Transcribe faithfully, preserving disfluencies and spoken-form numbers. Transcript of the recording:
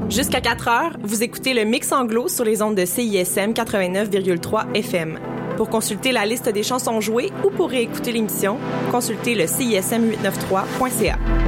Jusqu'à quatre heures, vous écoutez le Mix Anglo sur les ondes de C I S M quatre-vingt-neuf virgule trois F M. Pour consulter la liste des chansons jouées ou pour réécouter l'émission, consultez le C I S M huit cent quatre-vingt-treize point C A.